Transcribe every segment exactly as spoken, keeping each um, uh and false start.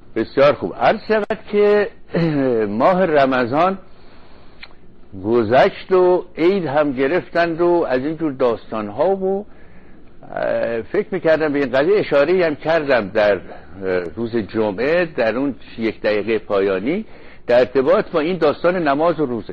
بسیار خوب. عرض شود که ماه رمضان گذشت و عید هم گرفتند و از اینجور داستان ها و فکر میکردم به این قضیه اشاره هم کردم در روز جمعه در اون یک دقیقه پایانی در ارتباط با این داستان نماز و روزه.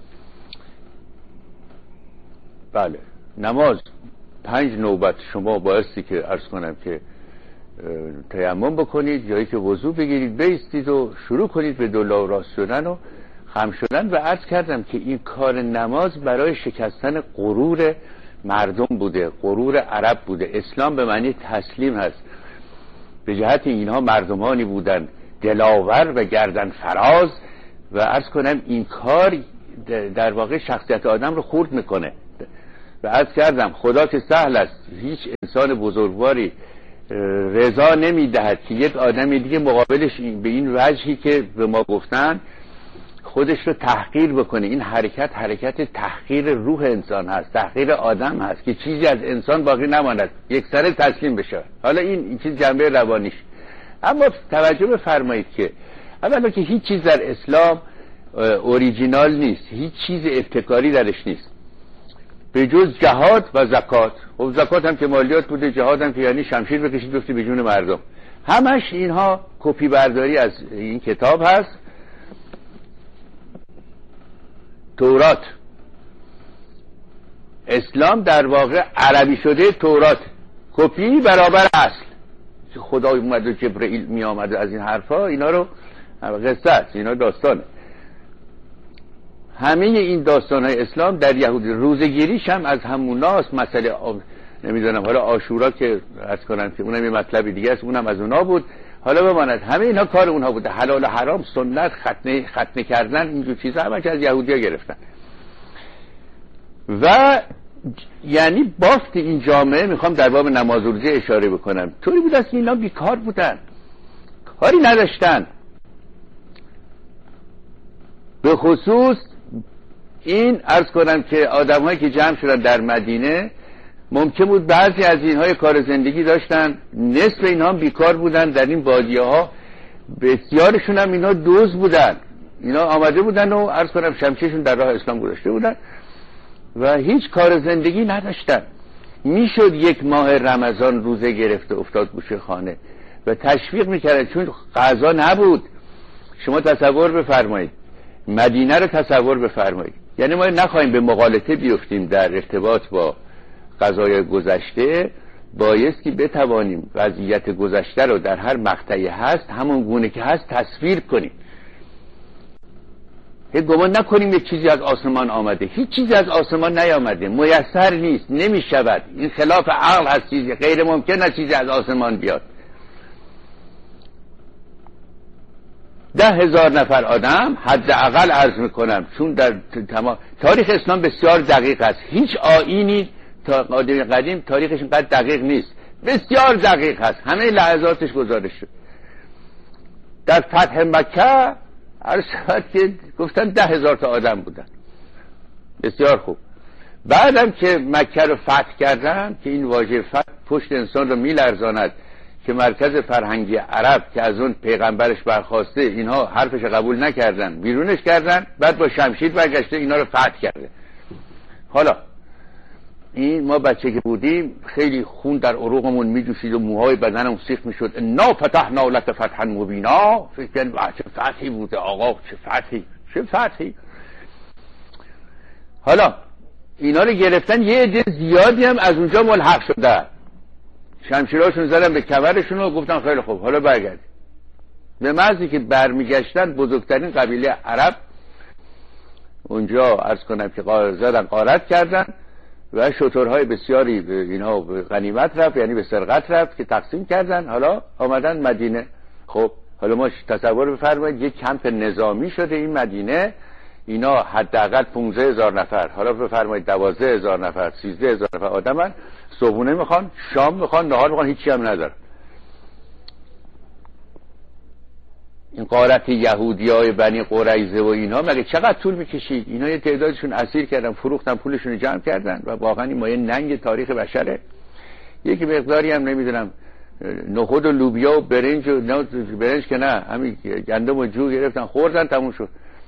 بله، نماز پنج نوبت شما بایستی که عرض کنم که تیمم بکنید، جایی که وضو بگیرید، بیستید و شروع کنید به دولا و راست شدن و خم شدن. و عرض کردم که این کار نماز برای شکستن غرور مردم بوده، غرور عرب بوده. اسلام به معنی تسلیم هست. به جهت اینها مردمانی بودن دلاور و گردن فراز و عرض کنم این کار در واقع شخصیت آدم رو خورد میکنه. و عرض کردم خدا که سهل است، هیچ انسان بزرگواری رضا نمیدهد که یک آدم دیگه مقابلش به این وجهی که به ما گفتن خودش رو تحقیر بکنه. این حرکت حرکت تحقیر روح انسان هست، تحقیر آدم هست که چیزی از انسان باقی نماند، یک سره تسلیم بشه. حالا این این چیز جنبه روانیش. اما توجه بفرمایید که اولا که هیچ چیز در اسلام اوریجینال نیست، هیچ چیز ابتکاری درش نیست به جز جهاد و زکات. خب زکات هم که مالیات بوده، جهاد هم که یعنی شمشیر بکشید بفتی به جون مردم. همش اینها کپی برداری از این کتاب هست. تورات، اسلام در واقع عربی شده تورات، کپی برابر اصل. خدا اومد و جبرئیل می آمد از این حرفا، اینا رو قصه است، اینا داستانه. همه این داستانهای اسلام در یهودی. روزگیریش هم از هموناست. مسئله آب... نمیدونم حالا عاشورا که عرض کنم که اونم یه مطلبی دیگه است، اونم از اونا بود. حالا بماند همه اینا کار اونها بوده. حلال و حرام، سنت، ختنه ختنه کردن، اینجور چیزا همه از یهودی‌ها گرفتن. و یعنی بافت این جامعه، میخوام در باب نماز و روزه اشاره بکنم، طوری بود است که اینا بیکار بودن، کاری نداشتن. به خصوص این عرض کنم که آدم‌هایی که جمع شدن در مدینه، ممکن بود بعضی از اینها کار زندگی داشتن، نصف اینها هم بیکار بودن در این بادیه‌ها. بسیارشون هم اینها دوز بودن، اینا آمده بودن و عرض کنم شمشیرشون در راه اسلام گذاشته بودن و هیچ کار زندگی نداشتن. میشد یک ماه رمضان روزه گرفته افتاد گوشه خانه و تشویق میکردن، چون غذا نبود. شما تصور بفرمایید، مدینه رو تصور بفرمایید. یعنی ما نخواهیم به مغالطه بیفتیم در ارتباط با قضای گذشته، بایستی بتوانیم وضعیت گذشته رو در هر مقطعی هست همون گونه که هست تصویر کنیم. هیچ گمان نکنیم یک چیزی از آسمان آمده. هیچ چیزی از آسمان نیامده، میسر نیست، نمیشود. این خلاف عقل هست، چیزی غیر ممکن است چیزی از آسمان بیاد. ده هزار نفر آدم حداقل عرض میکنم، چون در تمام تاریخ اسلام بسیار دقیق است. هیچ آیینی تا قدیم قدیم تاریخش اینقدر دقیق نیست، بسیار دقیق است، همه لحظاتش گزارش شد. در فتح مکه عرض شد که گفتن ده هزار تا آدم بودن. بسیار خوب. بعدم که مکه رو فتح کردن، که این واژه فتح پشت انسان رو میلرزاند که مرکز فرهنگی عرب که از اون پیغمبرش برخواسته، اینها حرفش قبول نکردن، بیرونش کردن، بعد با شمشیر برگشته اینا رو فتح کرده. حالا این ما بچه که بودیم خیلی خون در عروقمون میجوشید و موهای بدنمون سیخ میشد. انا فتحنا لک فتحا مبینا. فکر کنید چه فتحی بوده آقا، چه فتحی، چه فتحی. حالا اینا رو گرفتن، یه عده زیادی هم از اونجا ملحق شدن، شمشیراشون زدن به کمرشون و گفتن خیلی خوب حالا برگردید. به محضی که برمیگشتن بزرگترین قبیله عرب اونجا عرض کنم که زدن غارت کردن و شترهای بسیاری به اینها به غنیمت رفت، یعنی به سرقت رفت که تقسیم کردن. حالا آمدن مدینه. خب حالا ما تصور بفرمایید یک کمپ نظامی شده این مدینه، اینا حداقل پانزده هزار نفر، حالا بفرمایید دوازده هزار نفر، سیزده هزار نفر آدمن. صبحونه میخوان، شام میخوان، نهار میخوان، هیچی هم ندارن. این غارت یهودیای بنی قریظه و اینا مگه چقدر طول میکشید؟ اینا یه تعدادشون اسیر کردن، فروختن، پولشون رو جمع کردن و واقعا این مایه ننگ تاریخ بشره. یکی مقداری هم نمیدونم نخود و لوبیا و برنج و نه برنج که نه همین گندم و جو گرفتن خوردن تموم شد.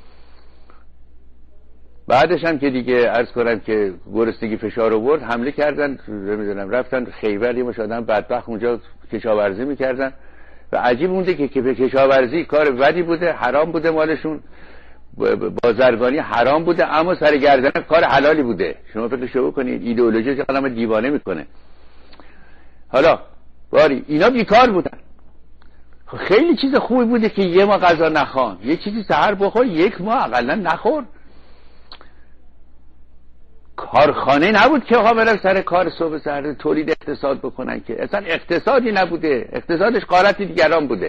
بعدش هم که دیگه عرض کنم که گرسنگی فشار آورد حمله کردن، نمیدونم رفتن خیبر، یه مش آدم بدبخت اونجا کشاورزی میکردن و عجیب مونده که کشاورزی کار بدی بوده، حرام بوده، مالشون بازرگانی حرام بوده، اما سر گردن کار حلالی بوده. شما فکرشو بکنید، ایدئولوژی که آدم دیوانه میکنه. حالا باری اینا بیکار بودن، خیلی چیز خوبی بوده که یه ما غذا نخوان، یه چیزی سحر بخور، یک ما اقلا نخور. کارخانه نبود که آقا برن سر کار صبح سر تولید اقتصاد بکنن، که اصلا اقتصادی نبوده، اقتصادش غارت دیگران بوده.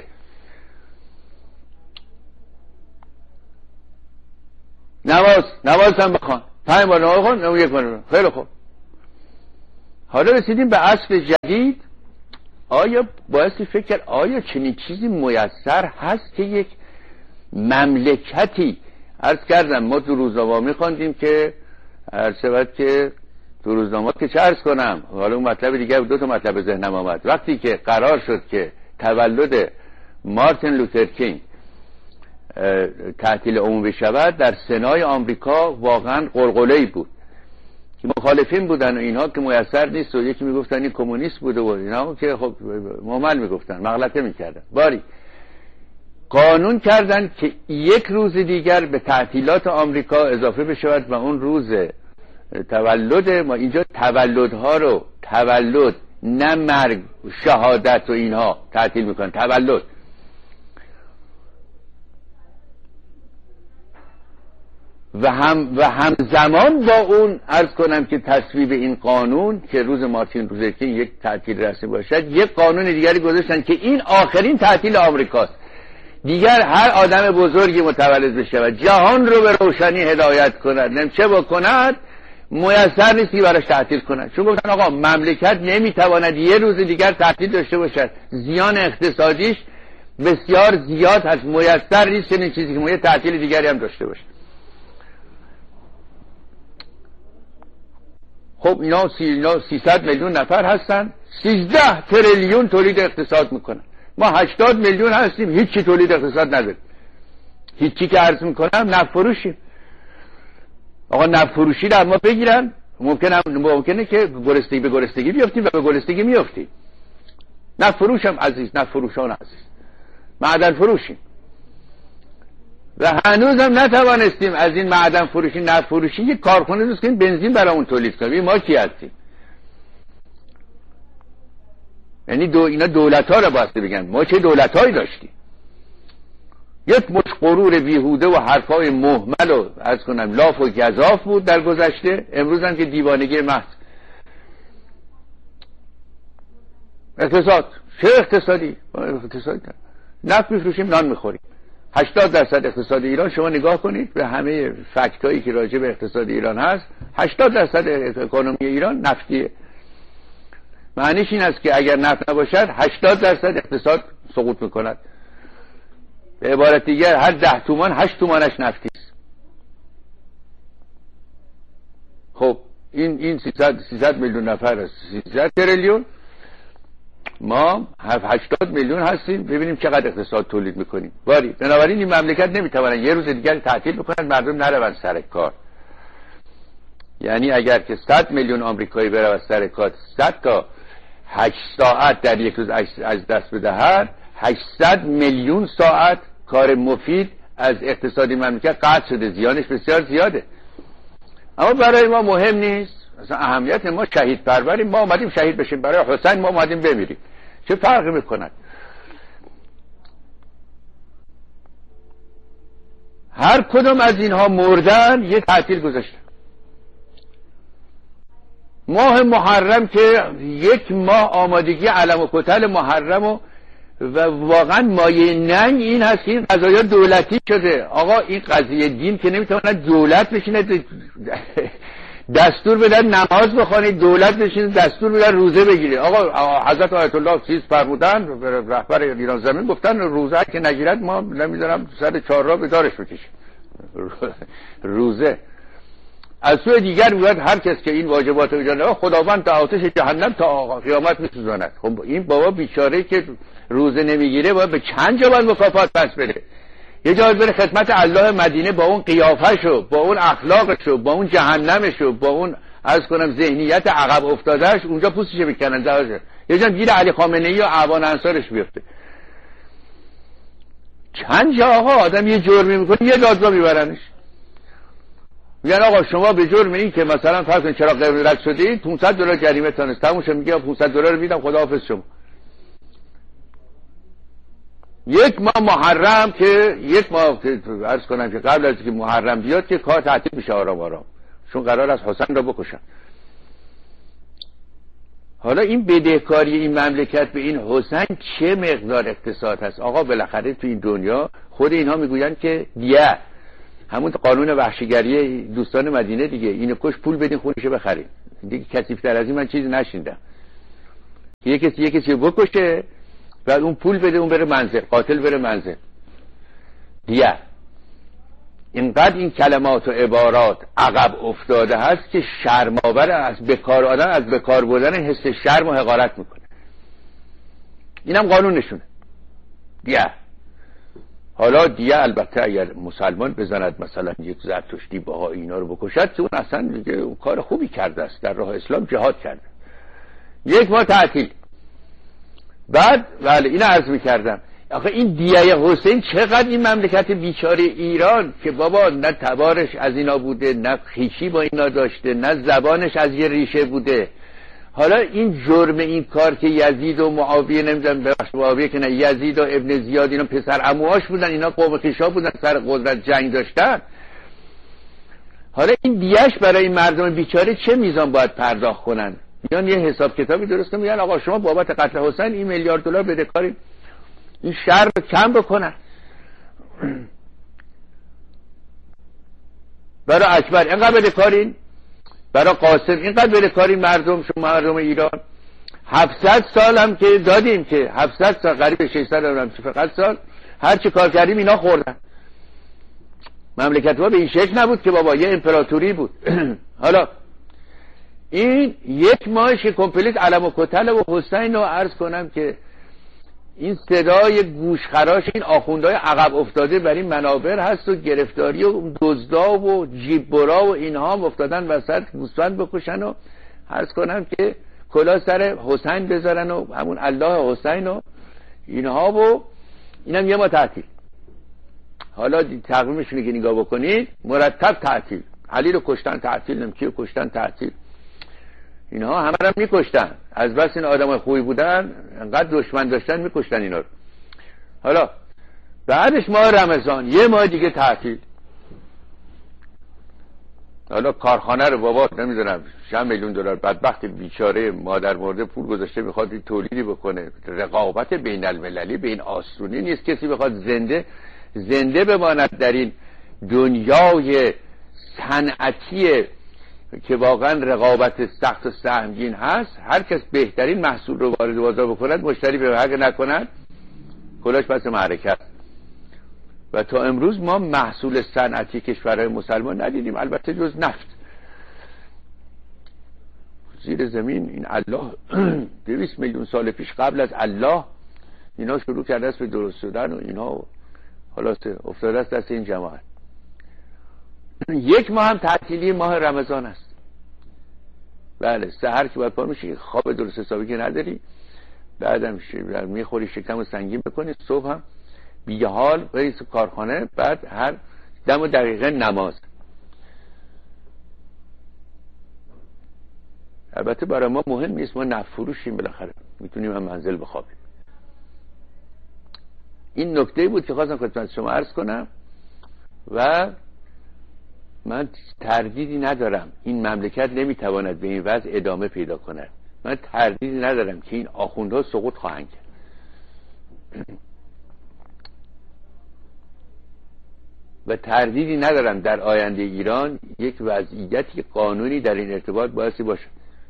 نماز نماز هم بخوان، پنج بار نماز بخوان، اون یک بار. خیلی خوب. حالا رسیدیم به عصر جدید. آیا بایستی فکر آیا چنین چیزی میسر هست که یک مملکتی، عرض کردم ما تو روزنامه میخواندیم که عرض شود که تو روزنامه که چه عرض کنم، حالا اون مطلب دیگه دو تا مطلب ذهنم آمد. وقتی که قرار شد که تولد مارتین لوتر کینگ تعطیل عمومی شود، در سنای آمریکا واقعا قلقله‌ای بود که مخالفین بودن و اینها که میسر نیست و یکی میگفتن این کمونیست بوده و اینا که خب ممل میگفتن، مغلطه میکردن. باری قانون کردن که یک روز دیگر به تعطیلات آمریکا اضافه بشود و اون روز تولد ما. اینجا تولدها رو تولد نه مرگ شهادت و اینها تعطیل میکنن، تولد. و هم و همزمان با اون عرض کنم که تصویب این قانون که روز مارتین لوتر کینگ یک تعطیل رسمی باشد، یک قانون دیگری گذاشتن که این آخرین تعطیل آمریکاست، دیگر هر آدم بزرگی متولد بشه و جهان رو به روشنی هدایت کند، نم چه بکند میسر نیستی براش تعطیل کند. چون گفتن آقا مملکت نمیتواند یه روز دیگر تعطیل داشته باشد، زیان اقتصادیش بسیار زیاد هست، میسر نیست چنین چیزی که ما یه تعطیل دیگری هم داشته باشه. خب اینا سیصد میلیون نفر هستن، سیزده تریلیون تولید اقتصاد میکنن. ما هشتاد میلیون هستیم، هیچی تولید اقتصاد نداریم. هیچی که عرض میکنم نفت فروشیم. آقا نفت فروشی در ما بگیرن، ممکنه ممکنه که گرسنگی به گرسنگی بیافتیم و به گرسنگی میافتیم. نفت فروشم عزیز، نفت فروشان عزیز، معدن فروشیم و هنوزم نتوانستیم از این معدن فروشی نفت فروشی یک کارخانه درست کنیم بنزین برامون تولید کنیم. ما کی هستیم؟ یعنی دو اینا دولت ها رو باسته بگن ما چه دولت هایی داشتیم؟ یک مش غرور بیهوده و حرفای مهمل و از کنم لاف و گزاف بود در گذشته، امروز هم که دیوانگی محض. اقتصاد چه اقتصادی؟ اقتصادی نفت میفروشیم، نان میخوریم. هشتاد درصد اقتصاد ایران، شما نگاه کنید به همه فکتایی که راجع به اقتصاد ایران هست، هشتاد درصد اکونومی ایران نفتیه. معنیش این است که اگر نفت نباشد هشتاد درصد اقتصاد سقوط میکند. به عبارت دیگر هر ده تومان هشت تومانش نفتی است. خب این این سیصد میلیون نفر است، سیصد تریلیون، ما هشتاد میلیون هستیم. ببینیم چقدر اقتصاد تولید میکنیم. باری بنابراین این مملکت نمیتونن یه روز دیگر تعطیل بکنن مردم نروند سر کار. یعنی اگر که صد میلیون آمریکایی بره سر کار، صد تا هشت ساعت در یک روز از دست بدهد، هشتصد میلیون ساعت کار مفید از اقتصادی مملکت قطع شده، زیانش بسیار زیاده. اما برای ما مهم نیست، اصلا اهمیت ما شهید پروریم، ما اومدیم شهید بشیم، برای حسین ما اومدیم بمیریم، چه فرقی میکند؟ هر کدوم از اینها مردن یک تعطیل گذاشتن. ماه محرم که یک ماه آمادگی علم و کتل محرم و و واقعا مایه ننگ این هست که این قضایا دولتی شده. آقا این قضیه دین که نمیتواند دولت بشینه دستور بدن نماز بخوانید، دولت بشینه دستور بدن روزه بگیره. آقا حضرت آیت الله چیز فرمودن، رهبر ایران زمین گفتن روزه که نگیرد ما نمیدونم سر چهار راه به دارش بکشیم. روزه از سوی دیگر میگوید هر کس که این واجبات رو اجرا نکند خداوند تا آتش جهنم تا قیامت میسوزاند. خب این بابا بیچاره که روزه نمیگیره باید به چند جا باید مکافات پس بده؟ یه جا بره خدمت الله مدینه با اون قیافه‌شو، با اون اخلاقشو، با اون جهنمشو، با اون عرض کنم ذهنیت عقب افتادهش، اونجا پوستش میکنن زواج. یه جا گیر علی خامنه‌ای و اعوان انصارش بیفته. چند جا آقا آدم یه جرمی میکنه یه دادگاه میبرنش، میگن آقا شما به جرم این که مثلا فرض کن چرا قرمز رد شدید پانصد دلار جریمه تان است، تموم شد. میگه پانصد دلار رو میدم خداحافظ شما. یک ماه محرم که یک ماه عرض کنم که قبل از که محرم بیاد که کار تعطیل میشه آرام آرام، چون قرار است حسین را بکشن. حالا این بدهکاری این مملکت به این حسین چه مقدار اقتصاد هست آقا؟ بالاخره تو این دنیا خود اینها میگوین که دیه همون قانون وحشیگری دوستان مدینه دیگه، اینو کش پول بدین خونشو بخرین دیگه. کثیف‌تر از این من چیزی نشیندم. یه کسی یه کسی بکشه بعد اون پول بده اون بره منزل، قاتل بره منزل. دیه اینقدر این کلمات و عبارات عقب افتاده هست که شرم‌آور از بکار آدم از بکار بردن حس شرم و حقارت میکنه. اینم قانونشونه دیه. حالا دیه البته اگر مسلمان بزند مثلا یک زرتشتی باها اینا رو بکشد که اون اصلا دیگه کار خوبی کرده است، در راه اسلام جهاد کرده. یک ماه تعطیل. بعد بله اینو عرض میکردم آخه این دیه حسین چقدر این مملکت بیچاره ایران که بابا نه تبارش از اینا بوده، نه خویشی با اینا داشته، نه زبانش از یه ریشه بوده. حالا این جرم این کار که یزید و معاویه نمیدونم ببخش معاویه که نه یزید و ابن زیاد اینا پسر عموهاش بودن، اینا قوم خویشا بودن، سر قدرت جنگ داشتن. حالا این دیهش برای این مردم بیچاره چه میزان باید پرداخت کنن؟ میان یه حساب کتابی درست کنن میگن آقا شما بابت قتل حسین این میلیارد دلار بدهکارید، این شر رو کم بکنن. برای اکبر اینقدر بدهکارین، برای قاسم اینقدر بدهکارین، مردم شما مردم ایران هفتصد سال هم که دادیم که هفتصد سال قریب ششصد هم فقط سال هر چی کار کردیم اینا خوردن. مملکت ما به این شکل نبود که بابا یه امپراتوری بود. حالا این یک ماهش که کمپلیت علم و کتل و حسین رو عرض کنم که این صدای گوشخراش این آخوندهای عقب افتاده بر این منابر هست و گرفتاری و دزدا و جیببرا و اینها هم افتادن وسط گوسفند بکشن و عرض کنم که کلا سر حسین بذارن و همون الله حسین و اینها و اینم یه ما تعطیل. حالا تقویمشونه که نگاه بکنید مرتب تعطیل. علی رو کشتن تعطیل، نمکی رو کشتن تعطیل، اینها همه رو میکشتن. از بس این آدم خوبی بودن انقدر دشمن داشتن میکشتن اینا رو. حالا بعدش ماه رمضان یه ماه دیگه تعطیل. حالا کارخانه رو بابا نمیدونم چند میلیون دلار بدبخت بیچاره مادر مرده پول گذاشته میخواد تولیدی بکنه. رقابت بین المللی به این آسونی نیست کسی بخواد زنده زنده بماند در این دنیای صنعتی که واقعا رقابت سخت و سهمگین هست. هر کس بهترین محصول رو وارد بازار بکند مشتری به حق نکند کلاش پس معرکه است. و تا امروز ما محصول صنعتی کشورهای مسلمان ندیدیم البته جز نفت. زیر زمین این الله دویست میلیون سال پیش قبل از الله اینا شروع کرده است به درست شدن و اینا خلاصه افتاده است دست این جماعت. یک ماه هم تعطیلی ماه رمضان است. بله سحر که باید پا میشی خواب درست حسابی که نداری، بعدم میخوری شکم و سنگین بکنی، صبح هم بیه حال بری کارخانه، بعد هر دم و دقیقه نماز. البته برای ما مهم نیست، ما نفروشیم بالاخره میتونیم هم منزل بخوابیم. این نکته بود که خواستم خدمت شما عرض کنم و من تردیدی ندارم این مملکت نمیتواند به این وضع ادامه پیدا کند. من تردیدی ندارم که این آخوندها سقوط خواهند کرد. و تردیدی ندارم در آینده ایران یک وضعیتی قانونی در این ارتباط بایستی باشه.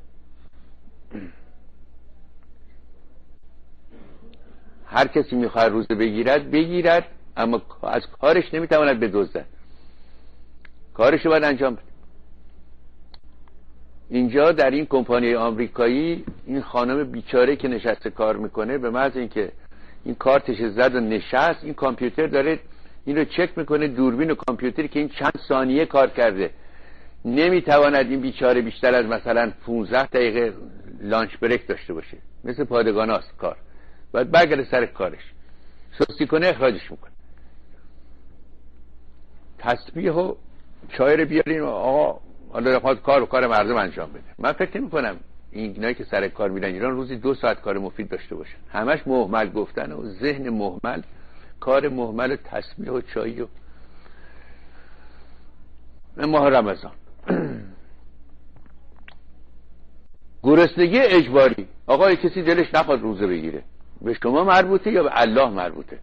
هر کسی میخواد روزه بگیرد بگیرد، اما از کارش نمیتواند بدزدد، کارش رو باید انجام بده. اینجا در این کمپانی آمریکایی این خانم بیچاره که نشسته کار میکنه، به محض اینکه این کارتش زد و نشست، این کامپیوتر داره این رو چک میکنه، دوربین و کامپیوتری که این چند ثانیه کار کرده. نمیتواند این بیچاره بیشتر از مثلا پانزده دقیقه لانچ بریک داشته باشه، مثل پادگاناست کار. باید برگرده سر کارش، سستی کنه اخراجش میکنه. تسبیح و چای رو بیارین و آقا حالا خواهد کار و کار مردم انجام بده. من فکر نمی کنم این اینایی که سر کار میرن ایران روزی دو ساعت کار مفید داشته باشن. همش مهمل گفتن و ذهن مهمل، کار مهمل و تسبیح و چای و ماه رمضان. گرسنگی اجباری. آقا کسی دلش نخواد روزه بگیره، به شما مربوطه یا به الله مربوطه؟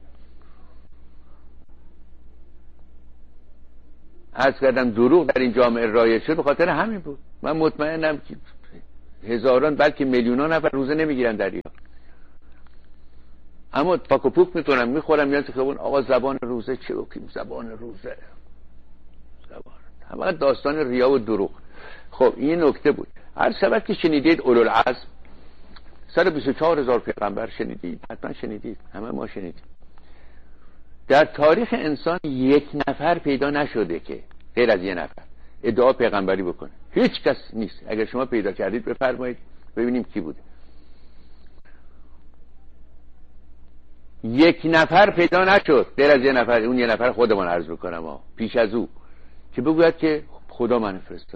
عرض کردم دروغ در این جامعه رایج شد به خاطر همین بود. من مطمئنم که هزاران بلکه میلیونان نفر روزه نمیگیرن در ایران، اما پاک و پوک میکنم میخورم میان تو خیابون آقا زبان روزه چه بکنیم؟ زبان روزه زبان همه داستان ریا و دروغ. خب این نکته بود. هر شبت که شنیدید اولوالعزم صد و بیست و چهار هزار پیغمبر شنیدید، حتما شنیدید، همه ما شنیدیم. در تاریخ انسان یک نفر پیدا نشده که غیر از یک نفر ادعا پیغمبری بکنه. هیچ کس نیست. اگر شما پیدا کردید بفرمایید ببینیم کی بوده. یک نفر پیدا نشد غیر از یک نفر، اون یک نفر خودمان عرض بکنم ها، پیش از او که بگوید که خدا من فرستاد.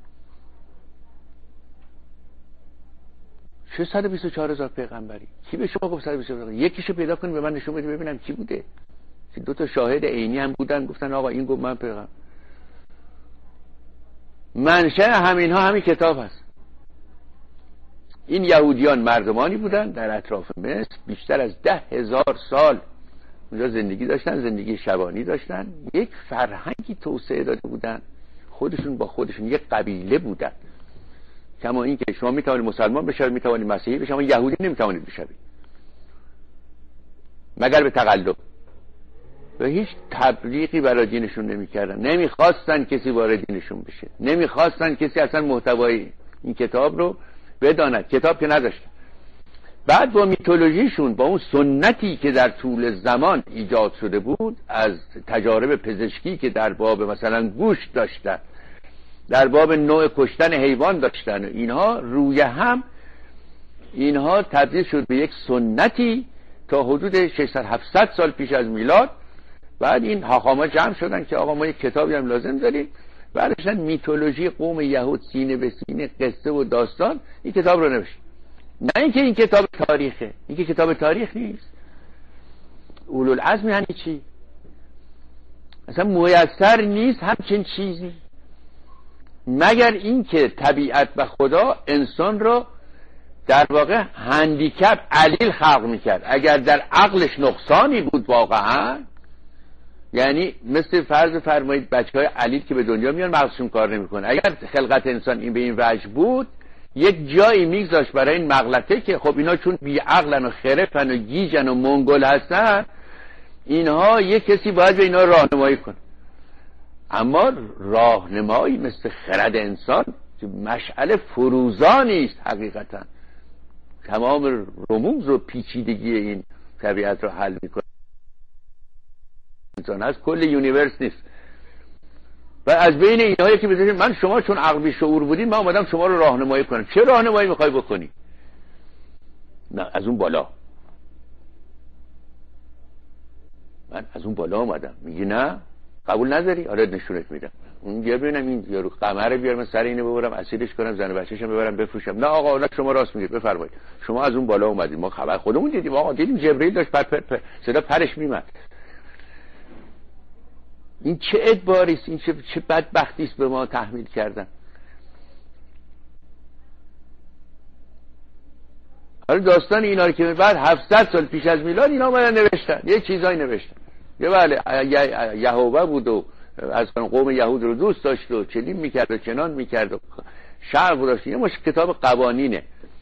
چه صد و بیست و چهار هزار پیغمبری؟ کی به شما گفت صد و بیست و چهار؟ یکیشو پیدا کنید به من نشون بدید ببینم کی بوده. دو تا شاهد عینی هم بودن گفتن آقا این گفت من پیغمبر. منشأ همینها همین کتاب هست. این یهودیان مردمانی بودن در اطراف مصر، بیشتر از ده هزار سال اونجا زندگی داشتن، زندگی شبانی داشتن، یک فرهنگی توسعه داده بودن، خودشون با خودشون یک قبیله بودن. کما این که شما میتوانید مسلمان بشید، میتوانید مسیحی بشید، اما یهودی نمیتوانید بشید مگر به تقلب. و هیچ تبلیغی برای دینشون نمیکردن، نمیخواستن کسی وارد دینشون بشه، نمیخواستن کسی اصلا محتوای این کتاب رو بداند، کتاب که نداشتن. بعد با میتولوژیشون، با اون سنتی که در طول زمان ایجاد شده بود، از تجارب پزشکی که در باب مثلا گوشت داشتن، در باب نوع کشتن حیوان داشتن، اینها روی هم اینها تبدیل شد به یک سنتی تا حدود ششصد هفتصد سال پیش از میلاد. بعد این حاخاما جمع شدن که آقا ما یک کتابی هم لازم داریم، بعدش میتولوژی قوم یهود سینه به سینه، قصه و داستان، این کتاب رو نوشت. نه اینکه این کتاب تاریخه، این که کتاب تاریخ نیست. اولوالعزم یعنی چی؟ اصلا میسر نیست همچین چیزی، مگر اینکه طبیعت و خدا انسان رو در واقع هندیکپ علیل خلق میکرد. اگر در عقلش نقصانی بود واقعا، یعنی مثل فرض فرمایید بچهای علیل که به دنیا میان مغزشون کار نمیکنه، اگر خلقت انسان این به این وجه بود یک جایی میگذاشت برای این مغلطه که خب اینا چون بی عقلن و خرفن و گیجن و منگل هستن، اینها یک کسی باید به اینا راهنمایی کنه. اما راهنمایی مثل خرد انسان که مشعل فروزانی است، حقیقتا تمام رموز و پیچیدگی این طبیعت رو حل میکنه. انسان هست، کل یونیورس نیست. و از بین اینهایی که بذارید من شما چون عقل بی شعور بودین من اومدم شما رو راهنمایی کنم. چه راهنمایی میخوای بکنی؟ نه از اون بالا. من از اون بالا اومدم. میگی نه قبول نداری؟ آره نشونت میدم. اون بیا ببینم این یارو قمر بیارم سر اینو ببرم اسیرش کنم، زن و بچه‌شم ببرم بفروشم. نه آقا نه شما راست میگید، بفرمایید. شما از اون بالا اومدید، ما خبر خودمون دیدیم. آقا دیدیم جبرئیل داشت پر پر پر صدا پرش میمد. این چه ادباری است، این چه چه بدبختی است به ما تحمیل کردن. حالا داستان اینا رو که بعد هفتصد سال پیش از میلاد اینا اومدن نوشتن، یه چیزایی نوشتن. یه بله یهوه بود و از قوم یهود رو دوست داشت و چنین میکرد و چنان میکرد و شرق داشت. یه مش کتاب قوانینه.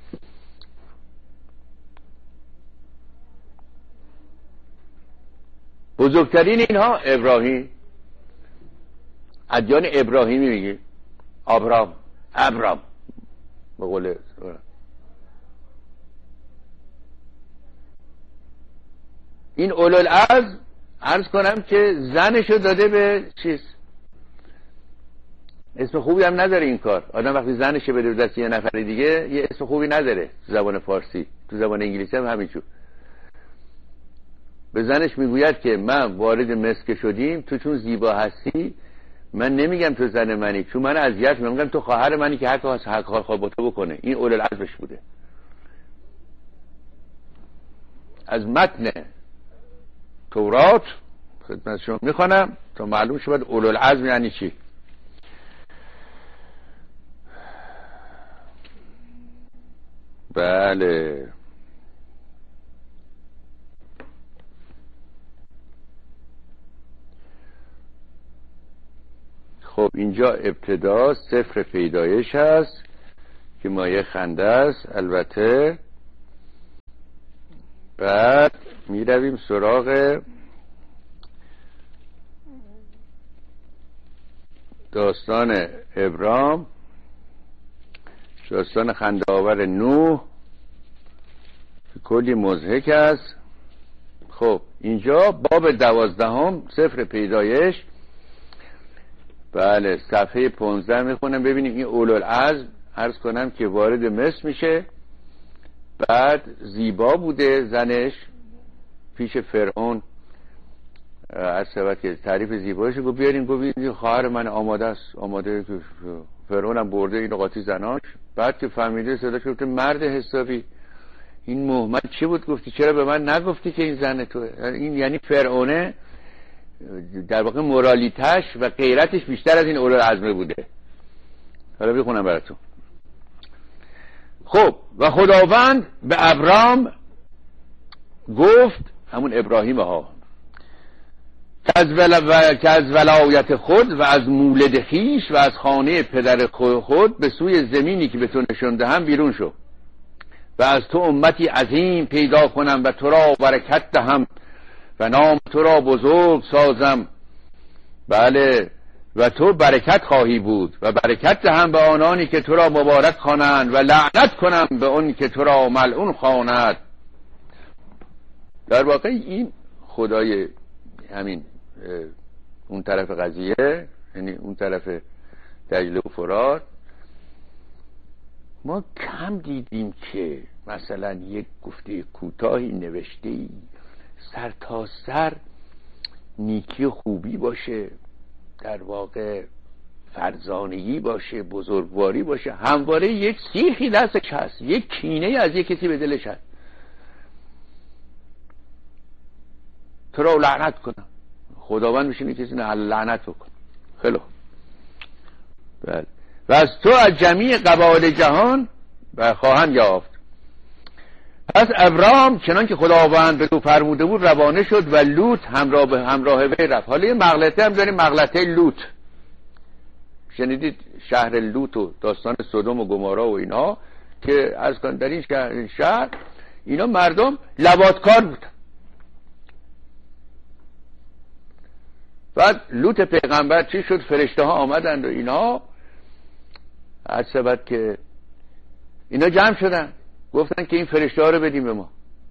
بزرگترین اینها ابراهیم، ادیان ابراهیمی میگه، ابرام ابرام به قول این اولوالعزم عرض کنم که زنشو داده به چیز، اسم خوبی هم نداره این کار. آدم وقتی زنشو بده به دست یه نفر دیگه یه اسم خوبی نداره تو زبان فارسی، تو زبان انگلیسی هم همینجور. به زنش میگوید که من وارد مسک شدیم، تو چون زیبا هستی من نمیگم تو زن منی، چون من اذیت میگم، میگم تو خواهر منی که هر کار هر کار خواه با تو بکنه. این اولوالعزمش بوده. از متن تورات خدمت شما میخوانم تا معلوم شود اولوالعزم یعنی چی. بله خب اینجا ابتدا سفر پیدایش هست که مایه خنده است البته. بعد می رویم سراغ داستان ابرام، داستان خنده آور نوح که کلی مضحک است. خب اینجا باب دوازدهم سفر پیدایش، بله صفحه پانزده میخونم. ببینیم این اولوالعزم عرض کنم که وارد مصر میشه. بعد زیبا بوده زنش پیش فرعون، از سبت که تعریف زیبایش گفت بیارین، گفت خواهر من آماده است، آماده. که فرعون هم برده این قاطی زناش. بعد که فهمیده صداش گفته مرد حسابی این مهمت چی بود گفتی؟ چرا به من نگفتی که این زن توه؟ این یعنی فرعونه در واقع مورالیتش و غیرتش بیشتر از این اولوالعزم بوده. حالا بخونم براتون. خب و خداوند به ابرام گفت، همون ابراهیم ها، که از, ول... که از ولایت خود و از مولد خیش و از خانه پدر خود به سوی زمینی که به تو نشان دهم بیرون شو و از تو امتی عظیم پیدا کنم و تو را برکت دهم و نام تو را بزرگ سازم. بله و تو برکت خواهی بود و برکت دهم به آنانی که تو را مبارک خوانند و لعنت کنم به اون که تو را ملعون خواند. در واقع این خدای همین اون طرف قضیه، یعنی اون طرف دجله و فرات، ما کم دیدیم که مثلا یک گفته کوتاهی نوشته سر تا سر نیکی و خوبی باشه، در واقع فرزانگی باشه، بزرگواری باشه، همواره یک سیخی دستش هست، یک کینه از یک کسی به دلش هست. تو را لعنت کنم، خداوند میشه کسی نه لعنت بکن. خیلی بله. و از تو از جمیع قبایل جهان و خواهند یافت. پس ابرام چنان که خداوند به تو فرموده بود روانه شد و لوط همراه به همراه وی رفت. حالا یه مغلطه هم داریم، مغلطه لوط. شنیدید شهر لوط و داستان سدوم و گمارا و اینا که از کن در این شهر, شهر اینا مردم لواطکار بودن. بعد لوط پیغمبر چی شد؟ فرشته ها آمدند و اینا از سبت که اینا جمع شدن گفتن که این فرشته ها رو بدیم به ما.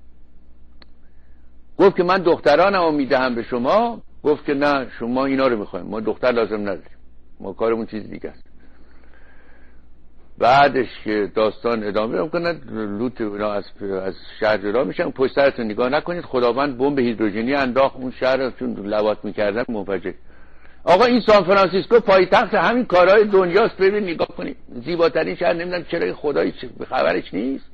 گفت که من دخترانم میدهم به شما. گفت که نه شما اینا رو میخوایم، ما دختر لازم نداریم، ما کارمون چیز دیگه است. بعدش که داستان ادامه میکنه، لوط اینا از از شهر جدا میشن. پشت سرتون نگاه نکنید، خداوند بمب هیدروژنی انداخت اون شهر، چون لواط میکردن منفجر. آقا این سان فرانسیسکو پایتخت همین کارهای دنیاست. ببین نگاه کنید، زیباترین شهر، نمیدونم چرا خدایی به خبرش نیست.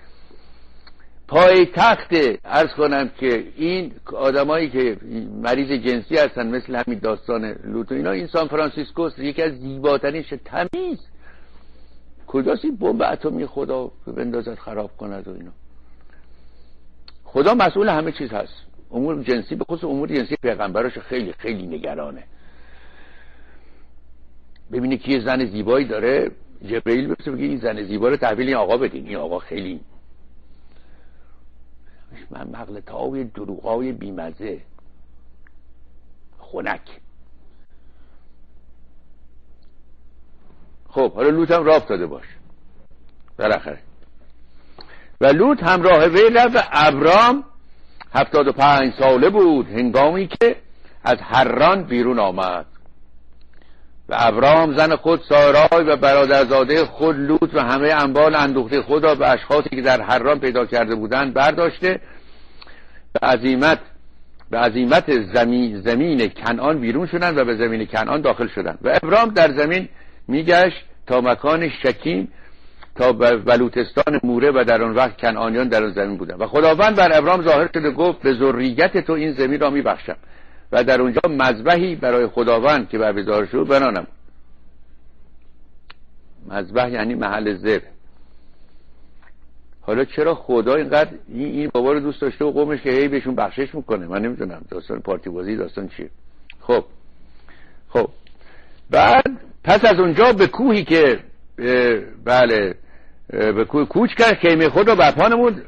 پایتخت عرض کنم که این آدمایی که مریض جنسی هستن مثل همین داستان لوط و اینا، این سان فرانسیسکو یکی از زیباترین شهر، تمیز. کجاست این بمب اتمی خدا بندازد خراب کند و اینا؟ خدا مسئول همه چیز هست. امور جنسی به خصوص امور جنسی پیغمبراش خیلی خیلی نگرانه. ببینی که یه زن زیبایی داره، جبرئیل بپرسه بگه این زن زیبا رو تحویل این آقا بدین، این آقا خیلی من مغلطه‌های دروغای بیمزه خنک. خب حالا لوط هم راه افتاده باش. بالاخره. و لوط همراه وی رفت و ابرام هفتاد و پنج ساله بود هنگامی که از حران بیرون آمد. و ابرام زن خود سارای و برادرزاده خود لوط و همه اموال اندوخته خود را به اشخاصی که در حران پیدا کرده بودند برداشته به عزیمت به عزیمت زمین, زمین کنعان بیرون شدند و به زمین کنعان داخل شدند. و ابرام در زمین میگشت تا مکان شکیم تا بلوتستان موره و در آن وقت کنعانیان در آن زمین بودند. و خداوند بر ابرام ظاهر شد و گفت به ذریت تو این زمین را میبخشم و در اونجا مذبحی برای خداوند که برگزار شد بنانم. مذبح یعنی محل ذبح. حالا چرا خدا اینقدر این, این بابا رو دوست داشته و قومش که هی بهشون بخشش میکنه؟ من نمیدونم داستان پارتی بازی داستان چیه. خب خب بعد پس از اونجا به کوهی که بله به کوه کوچ کرد خیمه خود رو برپا نمود.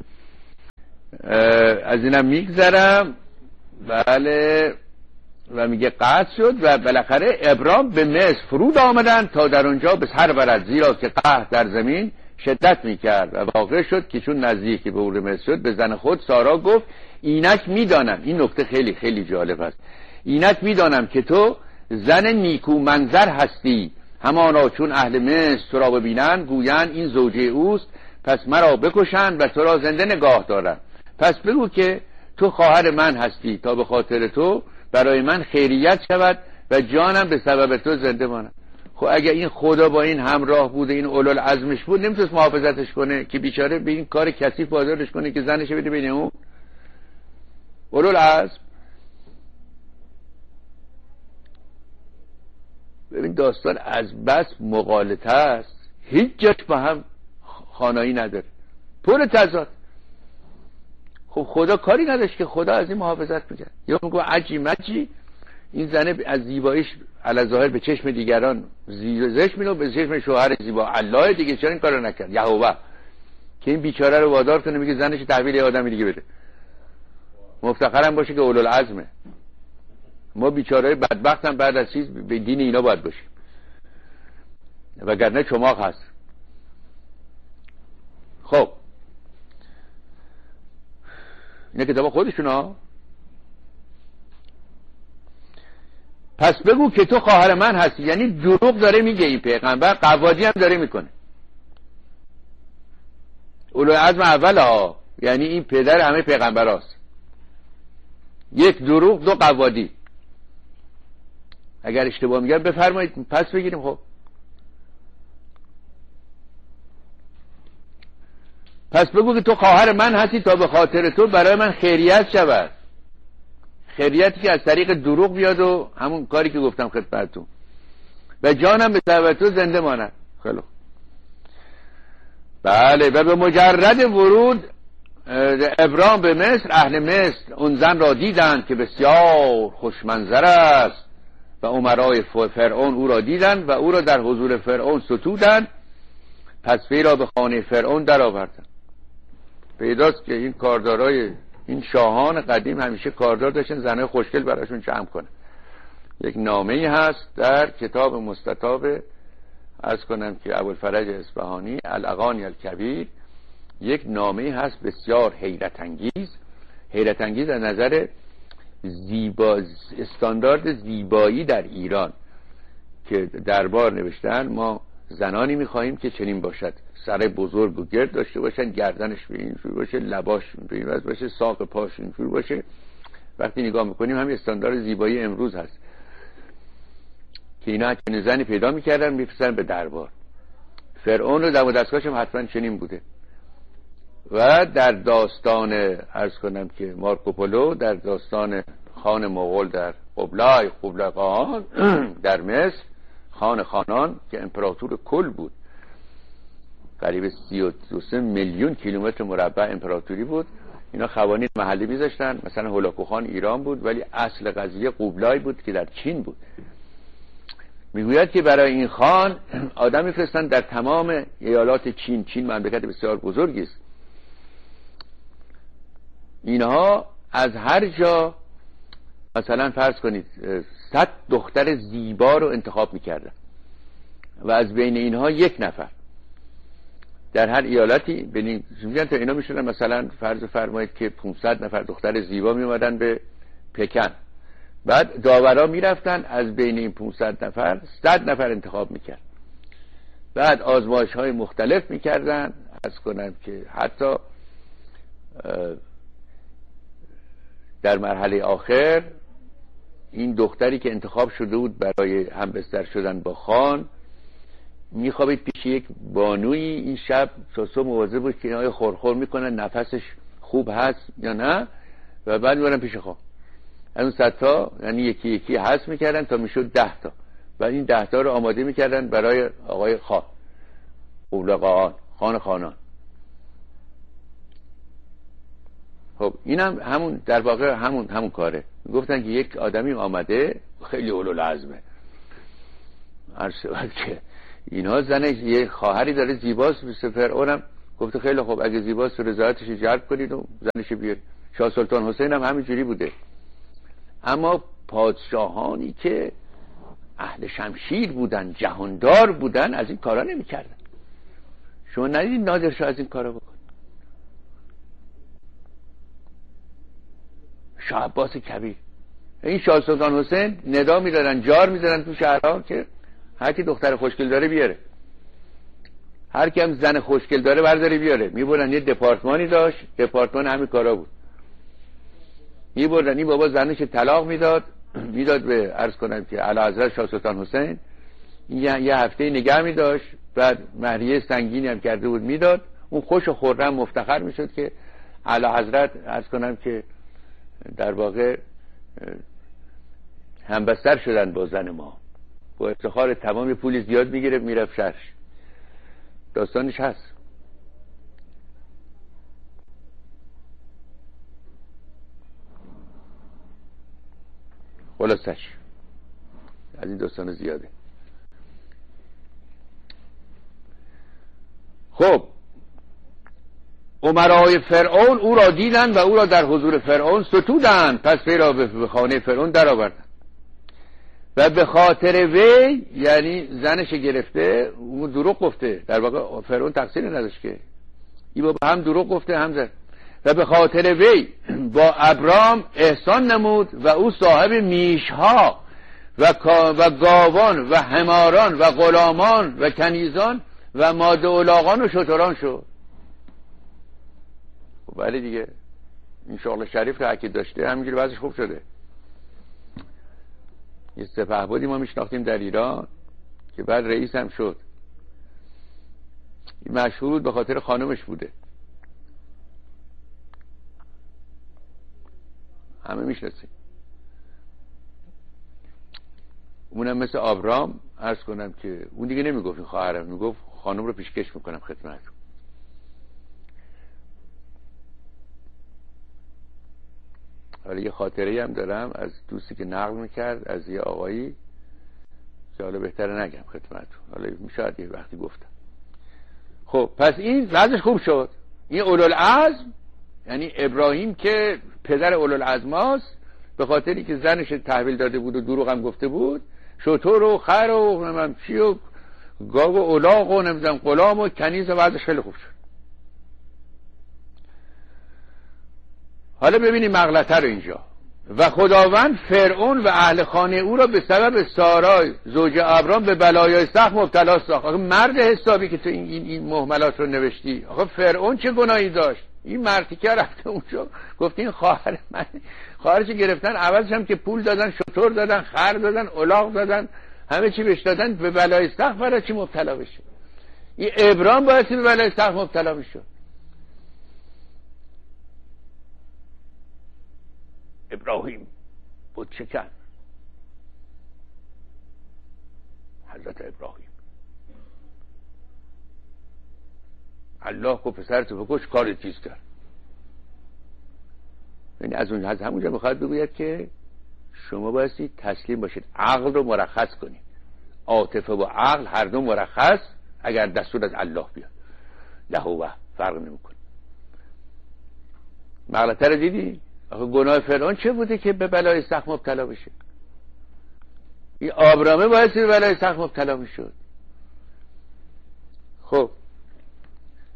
از اینم میگذرم بله و میگه قحط شد و بالاخره ابرام به مصر فرود آمدند تا در اونجا به سر برد، زیرا که قحط در زمین شدت میکرد. و واقع شد که چون نزدیکی به اون مصر شد به زن خود سارا گفت اینک میدانم، این نکته خیلی خیلی جالب است، اینک میدانم که تو زن نیکو منظر هستی، همانا چون اهل مصر تو را ببینند گویند این زوجه اوست، پس مرا بکشند و تو را زنده نگاه دارند. پس بگو که تو خواهر من هستی تا به خاطر تو برای من خیریت شود و جانم به سبب تو زنده ماند. خب اگه این خدا با این همراه بوده، این اولوالعزمش بود، نمیتونست محافظتش کنه که بیچاره به این کار کثیف وادارش کنه که زنش بده بین اون؟ اولوالعزم. ببین داستان از بس مغالطه است، هیچ جاش با هم خانایی نداره، پر تضاد. خب خدا کاری نداشت که خدا از این محافظت میکرد؟ یا میگو عجی مجی این زنه از زیباییش علی ظاهر به چشم دیگران زشت مینو، به چشم شوهر زیبا الله دیگه چرا این کارو نکرد؟ یهوه که این بیچاره رو وادار کنه میگه زنش تحویل یه آدمی دیگه بده، مفتخرم باشه که اولوالعزمه. ما بیچاره‌های بدبخت هم بعد از چیز به دین اینا باید باشیم، وگرنه چماق هست. خب اینا کتاب خودشون ها. پس بگو که تو خواهر من هستی، یعنی دروغ داره میگه این پیغمبر، قوادی هم داره میکنه. اولوالعزم اول ها، یعنی این پدر همه پیغمبر هاست. یک دروغ، دو قوادی. اگر اشتباه میگم بفرمایید پس بگیریم. خب پس بگو که تو خواهر من هستی تا به خاطر تو برای من خیریت شود. خیریتی که از طریق دروغ بیاد و همون کاری که گفتم خدمتتون، و جانم به سبب تو زنده ماند. خیلی بله. و به مجرد ورود ابرام به مصر، اهل مصر اون زن را دیدند که بسیار خوشمنظر است و امرای فرعون او را دیدند و او را در حضور فرعون ستودند. پس وی را به خانه فرعون در آوردند. پیداست که این کاردارای این شاهان قدیم همیشه کاردار داشتن زنای خوشگل براشون جمع کنه. یک نامه‌ای هست در کتاب مستطاب عرض کنم که ابوالفرج اصفهانی الاغانی الکبیر، یک نامه‌ای هست بسیار حیرت انگیز، حیرت انگیز از نظر زیبا، استاندارد زیبایی در ایران، که دربار نوشتن ما زنانی می‌خواهیم که چنین باشد، سر بزرگ و گرد داشته باشن، گردنش به این جور باشه، لباش به این وضع باشه، ساق پاش این جور باشه. وقتی نگاه میکنیم همین استاندارد زیبایی امروز هست که اینا چنین زنی پیدا میکردن میفرستن به دربار. فرعون رو دم و دستگاهش هم حتما چنین بوده. و در داستان عرض کنم که مارکوپولو، در داستان خان مغول در قبلای قبلقان در مصر، خان خانان که امپراتور کل بود، قریب سی و دو میلیون کیلومتر مربع امپراتوری بود. اینا قوانین محلی میذاشتن، مثلا هولاکو خان ایران بود ولی اصل قضیه قبلای بود که در چین بود. میگوید که برای این خان آدم میفرستن در تمام ایالات چین. چین مملکت بسیار بزرگی است. اینها از هر جا مثلا فرض کنید صد دختر زیبا رو انتخاب میکردن و از بین اینها یک نفر در هر ایالتی ببینید تا اینا میشدن مثلا فرض فرمایید که پانصد نفر دختر زیبا می اومدن به پکن، بعد داورا میرفتن از بین این پانصد نفر صد نفر انتخاب میکرد، بعد آزمایش های مختلف میکردن. عرض کنم که حتی در مرحله آخر این دختری که انتخاب شده بود برای همبستر شدن با خان میخوابید پیش یک بانوی، این شب تا صبح مواظب بود که اینها خورخور میکنن نفسش خوب هست یا نه، و بعد میبرن پیش خان. از اون صد تا یعنی یکی یکی حذف میکردن تا میشد ده تا، و این ده تا رو آماده میکردن برای آقای خان، اولقاان، خان خانان. خب اینم هم همون در واقع همون همون کاره. گفتن که یک آدمی آمده خیلی اولوالعزمه، عرض شود که اینها زنش یه خواهری داره زیباست، مثل فرعونم گفته خیلی خوب اگه زیباست رضایتش جلب کنید و زنش بیارید. شاه سلطان حسین هم همینجوری بوده. اما پادشاهانی که اهل شمشیر بودن، جهاندار بودن، از این کارا نمی‌کردن. شما ندیدید نادر شاه از این کارا بکن؟ شاه عباس کبیر، این شاه سلطان حسین ندا می‌دادن، جار می‌زدن تو شهرها که هر کی دختر خوشگل داره بیاره، هر کی هم زن خوشگل داره برداره بیاره. میبردن یه دپارتمانی داشت، دپارتمان همین کارا بود. میبردن این بابا زنش طلاق میداد، میداد به عرض کنم که اعلیحضرت شاه سلطان حسین، یه, یه هفته نگه میداشت، بعد مهریه سنگینی هم کرده بود میداد. اون خوش و خرم مفتخر میشد که اعلیحضرت عرض کنم که در واقع همبستر شدن با زن ما، با افتخار تمام پولی زیاد میگیره میرفت شهرش. داستانش هست. خلاصش از این داستان زیاده. خب امرای فرعون او را دیدند و او را در حضور فرعون ستودند، پس وی را به خانه فرعون در آوردند و به خاطر وی، یعنی زنش گرفته، اون دروغ گفته، در واقع فرعون تقصیر نداشت که این بابا هم دروغ گفته هم زن، و به خاطر وی با ابرام احسان نمود و او صاحب میشها و و گاوان و حماران و غلامان و کنیزان و ماده الاغان و شتران شد. ولی دیگه این شغل شریف که حکی داشته همینجوری وضعش خوب شده. یه سپهبدی ما میشناختیم در ایران که بعد رئیس هم شد، این مشهور بود به خاطر خانمش بوده، همه میشناسیم. اونم مثل آبرام عرض کنم که اون دیگه نمیگفت این خواهرم، میگفت خانم رو پیشکش میکنم خدمتتون. حالا یه خاطره هم دارم از دوستی که نقل میکرد از یه آقایی که حالا بهتره نگم خدمتتون، حالا شاید یه وقتی گفتم. خب پس این وضعش خوب شد. این اولوالعزم یعنی ابراهیم که پدر اولوالعزم هاست، به خاطری که زنش تحویل داده بود و دروغ هم گفته بود، شتر و خر و نمیدونم چی و گاو و الاغ و نمیدونم غلام و کنیز، و وضعش خیلی خوب شد. حالا ببینیم مغلطه رو اینجا. و خداوند فرعون و اهل خانه او را به سبب سارای زوج ابرام به بلایای سخت مبتلا ساخت. آخه مرد حسابی که تو این این, این مهملات رو نوشتی، آخه فرعون چه گناهی داشت؟ این مردی که رفته اونجا گفت این خواهر من، خواهرش گرفتن، عوضش هم که پول دادن، شتر دادن، خر دادن، الاغ دادن، همه چی بهش دادن، به بلای سخت برای چی مبتلا بشه؟ این ابرام باید به بلای سخت مبتلا میشد. ابراهیم بود شکن، حضرت ابراهیم، الله کو پسرتو بکش، کار چیز کرد. یعنی از اون از همونجا میخواد بگوید که شما بایستی تسلیم باشید، عقل رو مرخص کنید. عاطفه و عقل هر دو مرخص اگر دستور از الله بیاد، لهو فرق نمیکنه. مغلطه رو دیدی؟ آخه گناه فرعون چه بوده که به بلای سخت مبتلا بشه؟ این آبرامه باید به بلای سخت مبتلا میشد. خب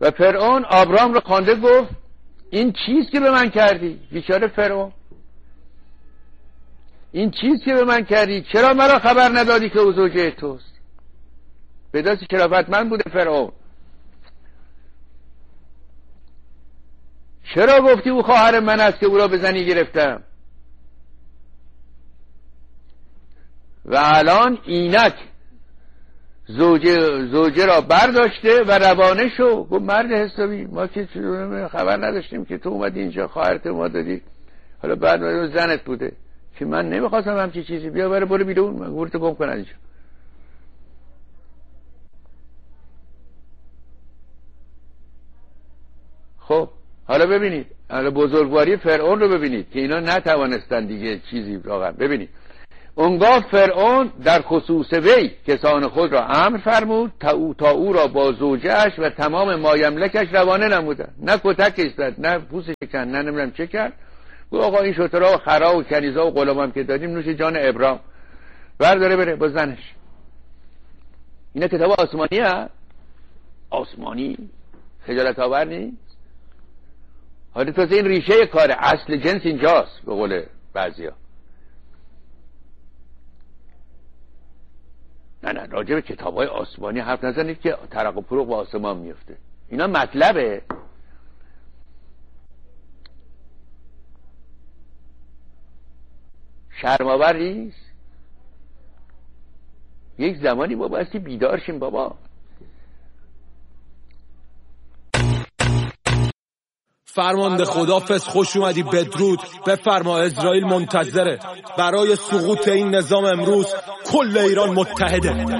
و فرعون آبرام رو خوانده گفت این چیز که به من کردی. بیچاره فرعون، این چیز که به من کردی چرا مرا خبر ندادی که او زوجه توست؟ به دست شرافتمند بوده فرعون. چرا گفتی او خواهر من است که او را به زنی گرفتم؟ و الان اینک زوجه, زوجه را برداشته و روانه شو. گفت مرد حسابی، ما که خبر نداشتیم که تو اومدی اینجا، خواهرت ما دادی، حالا بعد زنت بوده که من نمیخواستم همچی چیزی. بیا بره برو بیرون، من گورتو گم کن اینجا. خب حالا ببینید، حالا بزرگواری فرعون رو ببینید که اینا نتوانستن دیگه چیزی واقعا. ببینید اونگاه فرعون در خصوص وی کسان خود را امر فرمود تا او, تا او را با زوجهش و تمام مایملکش روانه نمودن. نه کتکش زد، نه پوستش کند، نه نمیدونم چه کرد. گفت آقا این شترها و خرا و کنیزا و غلامم که دادیم نوش جان ابرام، برداره بره با زنش. اینا کتاب آسمانی هست، آسمانی، خجالت آور نیست. حالا تازه این ریشه کاره، اصل جنس اینجاست به قول بعضیا. نه نه راجع به کتاب‌های آسمانی حرف نزنید که ترق و پروق به آسمان میفته. اینا مطلبه. شرم‌آور نیست؟ یک زمانی ما بایستی بیدار شیم بابا. فرمانده خدافظ، خوش اومدی، بدرود بفرما. اسرائیل منتظره. برای سقوط این نظام امروز کل ایران متحده.